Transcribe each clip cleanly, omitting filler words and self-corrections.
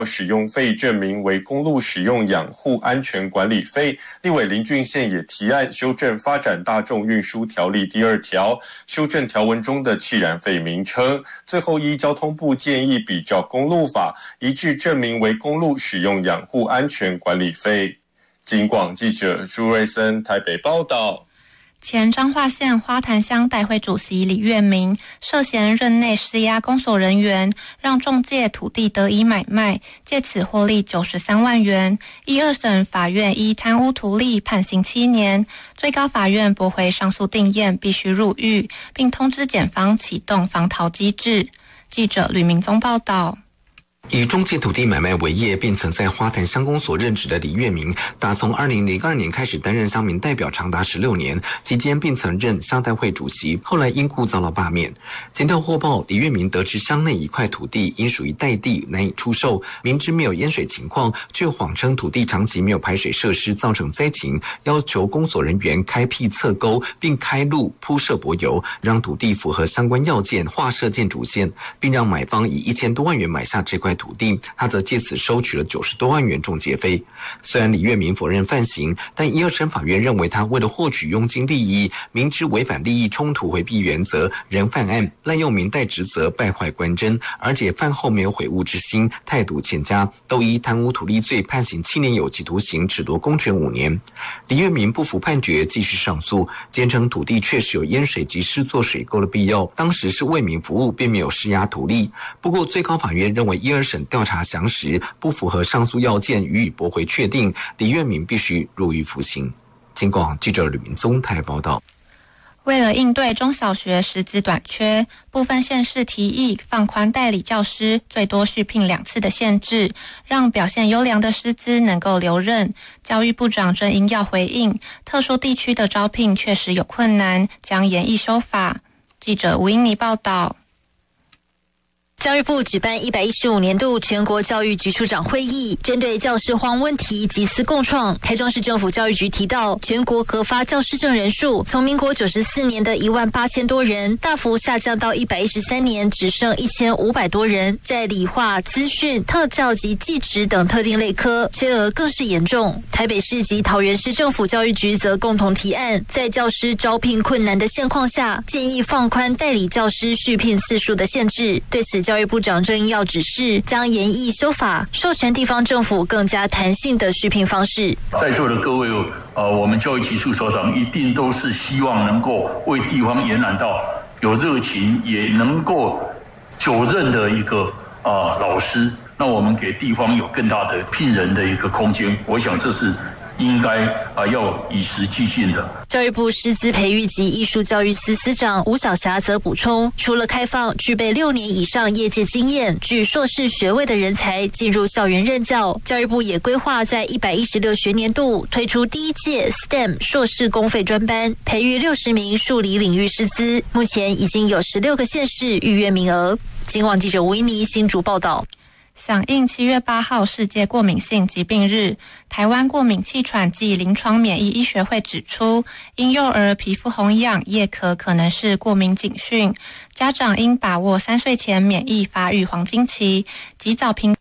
使用费证明为公路使用养护安全管理费。立委林俊宪也提案修正发展大众运输条例第2条，修正条文中的汽燃费名称，最后依交通部建议比照公路法，一致证明为公路使用养护安全管理费。警广记者朱瑞森台北报道。 前彰化县花坛乡代会主席李月明涉嫌任内施压公所人员，让仲介土地得以买卖，借此获利93万元。1、2审法院依贪污图利判刑7年，最高法院驳回上诉定验，必须入狱，并通知检方启动防逃机制。记者吕明宗报道。 以中介土地买卖为业，并曾在花坛乡公所任职的李月明，打从2002年开始担任乡民代表长达16年，期间并曾任乡代会主席，后来因故遭到罢免。检调获报，李月明得知乡内一块土地因属于代地，难以出售，明知没有淹水情况，却谎称土地长期没有排水设施，造成灾情，要求公所人员开辟侧沟，并开路铺设柏油，让土地符合相关要件，划设建筑线，并让买方以1000多万元买下这块土地，他则借此收取了90多万元中介费。虽然李月明否认犯行，但1、2审法院认为他为了获取佣金利益，明知违反利益冲突回避原则，仍犯案，滥用民代职责，败坏官箴，而且犯后没有悔悟之心，态度欠佳，都依贪污图利罪判刑7年有期徒刑，褫夺公权5年。李月明不服判决，继续上诉，坚称土地确实有淹水及施作水沟的必要，当时是为民服务，并没有施压图利。不过最高法院认为1、2审调查详实，不符合上诉要件，予以驳回确定，李月明必须入狱服刑。警广记者吕明宗台报道。 为了应对中小学师资短缺，部分县市提议放宽代理教师最多续聘2次的限制，让表现优良的师资能够留任。教育部长郑英耀回应，特殊地区的招聘确实有困难，将研议修法。记者吴英妮报道。 教育部举办115年度全国教育局处长会议，针对教师荒问题集思共创。台中市政府教育局提到，全国核发教师证人数从民国94年的18000多人，大幅下降到113年只剩1500多人。在理化、资讯、特教及技职等特定类科，缺额更是严重。台北市及桃园市政府教育局则共同提案，在教师招聘困难的现况下，建议放宽代理教师续聘次数的限制。对此，教育部长郑英耀指示，将研议修法，授权地方政府更加弹性的续聘方式。 在座的各位，我们教育局处所长一定都是希望能够为地方延揽到有热情，也能够久任的一个老师。那我们给地方有更大的聘人的一个空间，我想这是应该要与时俱进的。 教育部师资培育及艺术教育司司长吴晓霞则补充，除了开放具备6年以上业界经验、具硕士学位的人才进入校园任教，教育部也规划在116学年度推出第1届 STEM 硕士公费专班，培育60名数理领域师资。目前已经有16个县市预约名额。警广记者吴依妮新竹报道。 响应7月8号世界过敏性疾病日，台湾过敏气喘暨临床免疫医学会指出，婴幼儿皮肤红痒、叶咳可能是过敏警讯，家长应把握3岁前免疫发育黄金期，及早评。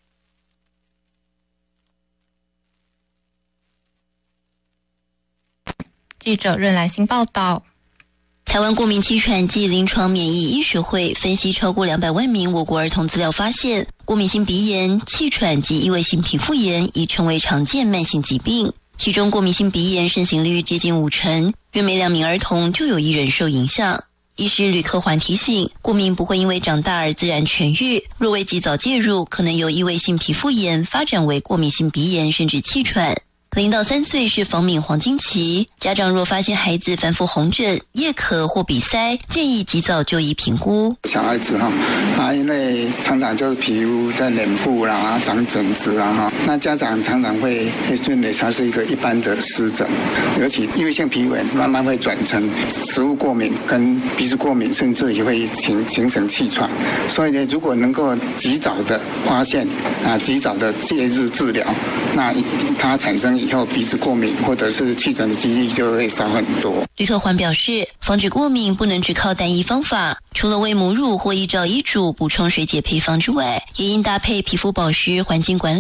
记者任兰心报道。 台湾过敏气喘暨临床免疫医学会分析超过200万名我国儿童资料发现，过敏性鼻炎、气喘及异位性皮肤炎已成为常见慢性疾病，其中过敏性鼻炎盛行率接近50%，约每2名儿童就有1人受影响。医师吕克环提醒，过敏不会因为长大而自然痊愈，若未及早介入，可能由异位性皮肤炎发展为过敏性鼻炎甚至气喘。0到3岁是防敏黄金期，家长若发现孩子反复红疹、夜咳或鼻塞，建议及早就医评估。 小孩子他因为常常就是皮肤在脸部啦长疹子啦那家长常常会认为它是一个一般的湿疹，尤其异位性皮肤炎慢慢会转成食物过敏跟鼻子过敏，甚至也会形成气喘。所以呢，如果能够及早的发现及早的介入治疗，那它产生以以后鼻子过敏或者是气喘的几率就会少很多。 吕特环表示，防止过敏不能只靠单一方法，除了喂母乳或依照医嘱补充水解配方之外，也应搭配皮肤保湿、环境管理